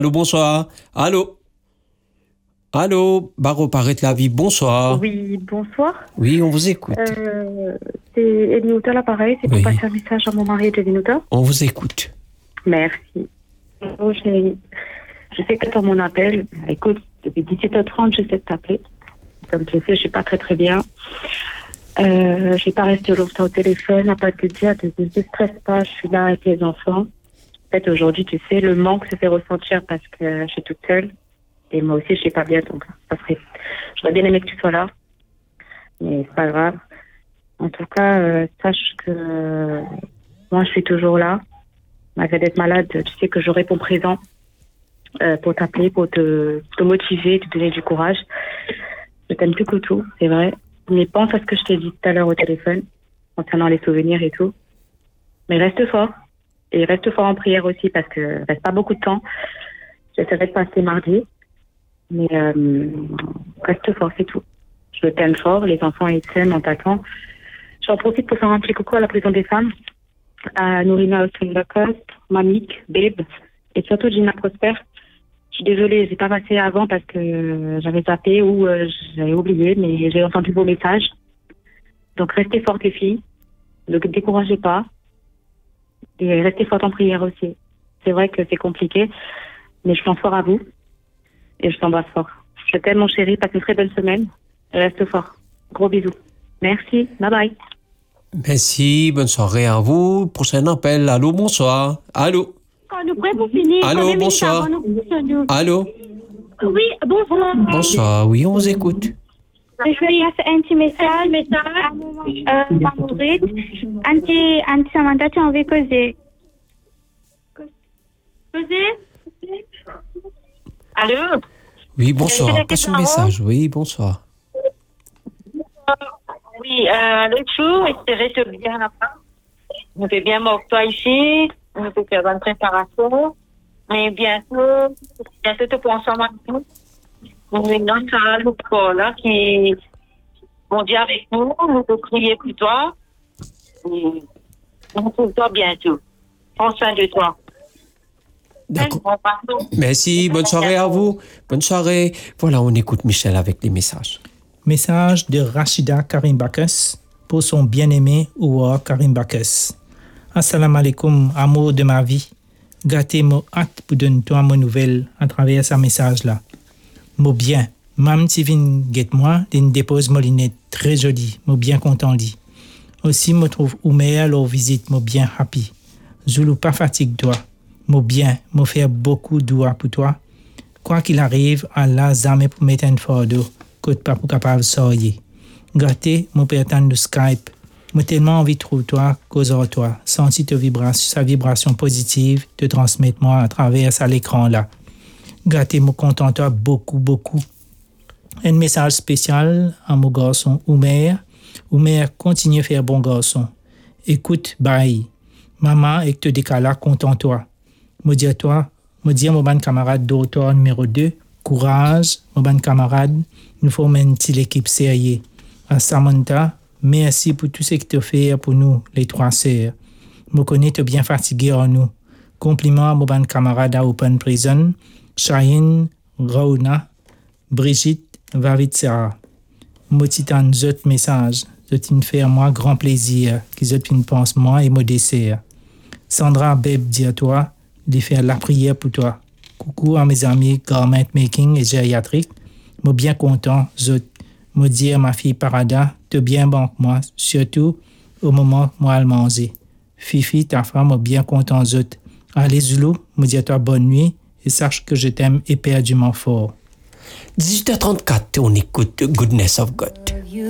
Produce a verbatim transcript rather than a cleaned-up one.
Allô, bonsoir. Allô. Allô, Baro paraît la vie, bonsoir. Oui, bonsoir. Oui, on vous écoute. Euh, c'est Elinouta l'appareil, c'est Oui. pour passer un message à mon mari Elinouta. On vous écoute. Merci. Bonjour, chérie. Je sais que tu as mon appel. Écoute, depuis dix-sept heures trente, j'essaie de t'appeler. Comme tu sais, je suis pas très très bien. Euh, je vais pas rester longtemps au téléphone, à pas te dire, ne te stresse pas, je suis là avec les enfants. En fait, aujourd'hui, tu sais, le manque se fait ressentir parce que je suis toute seule. Et moi aussi, je suis pas bien, donc ça serait... J'aurais bien aimé que tu sois là. Mais c'est pas grave. En tout cas, euh, sache que euh, moi, je suis toujours là. Malgré d'être malade, tu sais que je réponds présent euh, pour t'appeler, pour te, te motiver, te donner du courage. Je t'aime plus que tout, c'est vrai. Mais pense à ce que je t'ai dit tout à l'heure au téléphone, concernant les souvenirs et tout. Mais reste fort. Et reste fort en prière aussi, parce que reste pas beaucoup de temps. J'essaierai de passer mardi. Mais euh, reste fort, c'est tout. Je t'aime fort, les enfants ils t'aiment, on t'attend. J'en profite pour faire un petit coucou à la prison des femmes, à Nourina Ossenbakost, Mamik, Babe, et surtout Gina Prosper. Je suis désolée, j'ai pas passé avant parce que j'avais zappé ou euh, j'avais oublié, mais j'ai entendu vos messages. Donc restez fortes les filles, ne découragez pas, et restez fortes en prière aussi. C'est vrai que c'est compliqué, mais je pense fort à vous, et je t'embrasse fort. Je t'aime mon chéri, passe une très belle semaine, reste fort. Gros bisous. Merci, bye bye. Merci, bonne soirée à vous. Prochain appel, allô, bonsoir. Allô. Quand nous prêts pour finir. Allô, bonsoir. Allô. Oui, bonsoir. Bonsoir, oui, on vous écoute. Je voulais faire un petit message, message à Mamoudrid. Anti, anti Samantha, tu as envie de causer. Causer? Allô? Oui, bonsoir. Passe un message, oui, bonsoir. Oui, euh, l'autre jour, espérer te bien là-bas. On fait bien toi ici. On fait faire une préparation. Mais bientôt, bientôt, tu peux ensemble avec nous. On est dans une salle pour là qui vont dire avec nous. On peut prier pour toi. Et on trouve toi bientôt. Prends soin de toi. D'accord. Merci, bonne soirée à vous. Bonne soirée. Voilà, on écoute Michel avec les messages. Message de Rachida Karim Bakas pour son bien-aimé Ouar Karim Bakas. Assalamu alaikum, amour de ma vie. Gâtez mon hâte pour donner toi mon nouvelle à travers ce message-là. Mon bien, mam si vin get moi, d'une dépose molinette très jolie, mon bien content dit. Aussi me trouve Oumer leur visite, mon bien happy. Zoulou pas fatigue toi. Mon bien, me faire beaucoup d'oua pour toi. Quoi qu'il arrive, Allah jamais pour mettre un fardeau. Côte pas pour capable de sortir. Gâté, mon père de Skype. Moi tellement envie de trouver toi, cause à toi. Sentir ta vibration, sa vibration positive, te transmettre moi à travers à l'écran là. Gâté, moi content toi beaucoup, beaucoup. Un message spécial à mon garçon Oumer. Oumer, continue à faire bon garçon. Écoute, bye. Maman, et que te décala content toi. Me dis à toi, me dis à mon bon camarade d'auteur numéro deux, courage, mon bon camarade. Nous formons une petite équipe sérieuse. À Samantha, merci pour tout ce que tu as fait pour nous, les trois sœurs. Je connais que tu es bien fatigué en nous. Compliments à mon bon camarade à Open Prison, Chahine, Raouna, Brigitte, Vavitsera. Je titan autres messages. Je t'en fais à moi grand plaisir, qu'ils une pense moi et mon dessert. Sandra Beb dit à toi, de faire la prière pour toi. Coucou à mes amis Garment Making et Gériatrique. Moi bien content, je me dire ma fille Parada, te bien banque moi, surtout au moment moi à manger. Fifi, ta femme, bien content, je. Allez Zoulou, me dis à toi bonne nuit et sache que je t'aime éperdument fort. dix-huit heures trente-quatre, on écoute Goodness of God.